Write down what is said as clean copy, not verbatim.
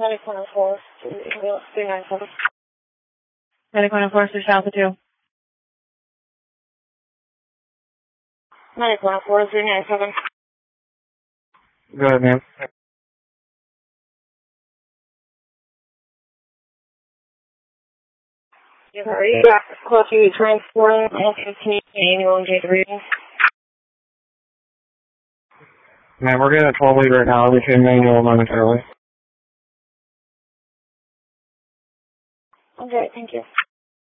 Medic 104, 397. Medic 104, switch to Alpha 2. Medic 104, 397. Go ahead, ma'am. You've already got close to transporting L15 annual engaged readings. Ma'am, we're getting a 12 lead right now. I'll be hitting manual momentarily. Okay, thank you.